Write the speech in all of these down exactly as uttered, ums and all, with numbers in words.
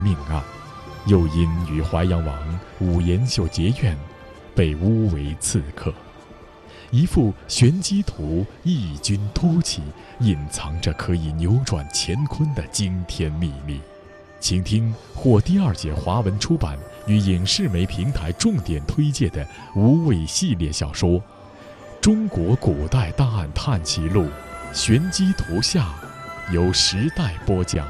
命案，又因与淮阳王武延秀结怨，被诬为刺客。一幅玄机图异军突起，隐藏着可以扭转乾坤的惊天秘密。请听获第二届华文出版与影视媒平台重点推介的无畏系列小说《中国古代大案探奇录》玄机图下，由时代播讲。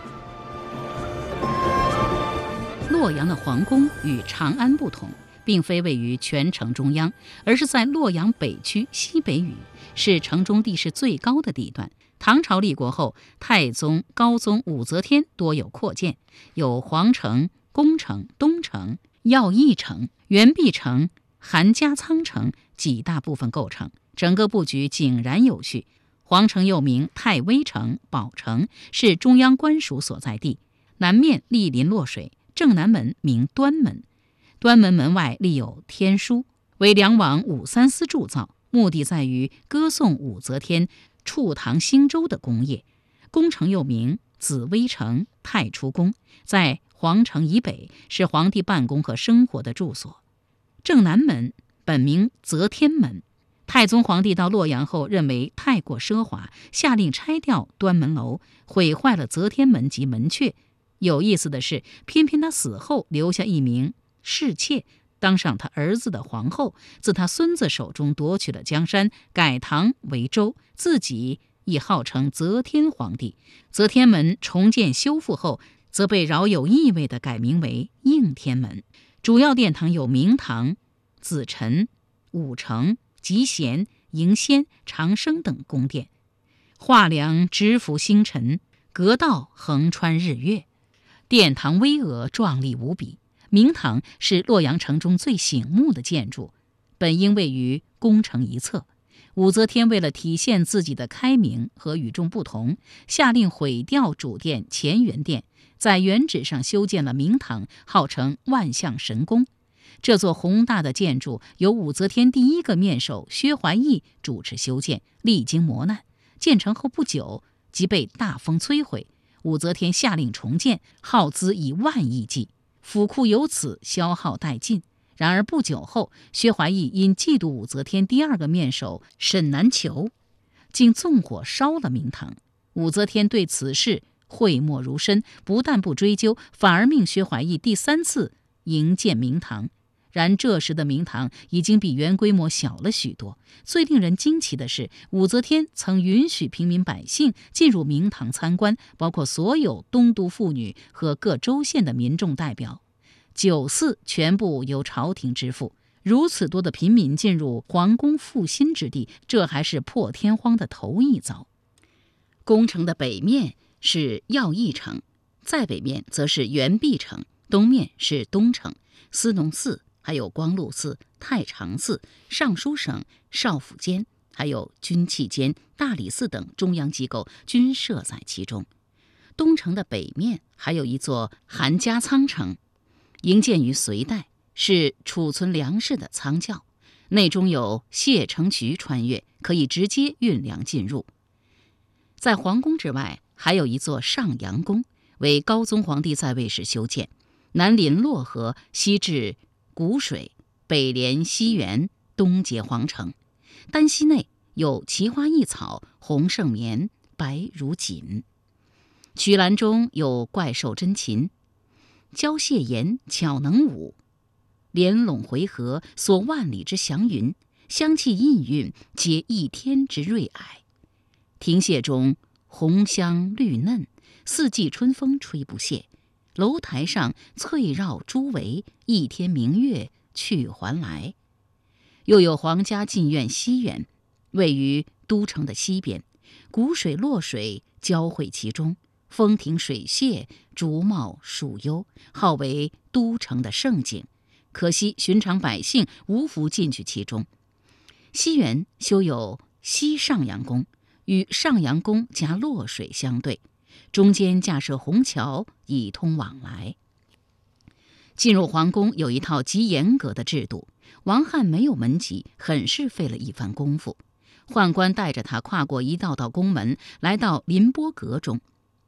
洛阳的皇宫与长安不同，并非位于全城中央，而是在洛阳北区西北隅，是城中地势最高的地段。唐朝立国后，太宗、高宗武则天多有扩建，有皇城、宫城、东城、要义城、元璧城、韩家仓城几大部分构成，整个布局井然有序。皇城又名太微城、宝城，是中央官署所在地，南面莅临洛水，正南门名端门。端门门外立有天书，为梁王武三思铸造，目的在于歌颂武则天处唐兴周的功业。宫城又名紫微城、太初宫，在皇城以北，是皇帝办公和生活的住所。正南门本名则天门，太宗皇帝到洛阳后认为太过奢华，下令拆掉端门楼，毁坏了则天门及门阙。有意思的是，偏偏他死后留下一名侍妾，当上他儿子的皇后，自他孙子手中夺取了江山，改唐为周，自己亦号称则天皇帝。则天门重建修复后，则被饶有意味地改名为应天门。主要殿堂有明堂、紫宸、武成、集贤、迎仙、长生等宫殿，画梁直伏星辰，阁道横穿日月，殿堂巍峨壮丽无比。明堂是洛阳城中最醒目的建筑，本应位于宫城一侧。武则天为了体现自己的开明和与众不同，下令毁掉主殿乾元殿，在原址上修建了明堂，号称万象神宫。这座宏大的建筑由武则天第一个面首薛怀义主持修建，历经磨难，建成后不久即被大风摧毁。武则天下令重建，耗资以万亿计，府库由此消耗殆尽。然而不久后，薛怀义因嫉妒武则天第二个面首沈南求，竟纵火烧了明堂。武则天对此事讳莫如深，不但不追究，反而命薛怀义第三次营建明堂。然这时的明堂已经比原规模小了许多。最令人惊奇的是，武则天曾允许平民百姓进入明堂参观，包括所有东都妇女和各州县的民众代表。酒肆全部由朝廷支付，如此多的平民进入皇宫复兴之地，这还是破天荒的头一遭。宫城的北面是要义城，在北面则是元璧城，东面是东城、思农寺，还有光禄寺、太常寺、尚书省、少府监，还有军器监、大理寺等中央机构均设在其中。东城的北面还有一座韩家仓城，营建于隋代，是储存粮食的仓窖，内中有谢城渠穿越，可以直接运粮进入。在皇宫之外，还有一座上阳宫，为高宗皇帝在位时修建，南临洛河，西至谷水，北连西园，东接皇城。丹溪内有奇花异草，红胜绵，白如锦。曲栏中有怪兽真禽，交蟹言巧能舞，连拢回合，锁万里之祥云，香气氤氲，皆一天之瑞霭。亭榭中红香绿嫩，四季春风吹不歇。楼台上翠绕朱围，一天明月去还来。又有皇家禁苑西园，位于都城的西边，谷水洛水交汇其中，风亭水榭，竹茂树幽，号为都城的胜景。可惜寻常百姓无福进去其中。西园修有西上阳宫，与上阳宫夹洛水相对，中间架设虹桥以通往来。进入皇宫有一套极严格的制度，王翰没有门籍，很是费了一番功夫。宦官带着他跨过一道道宫门，来到临波阁中。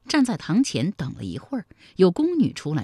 站在堂前等了一会儿，有宫女出来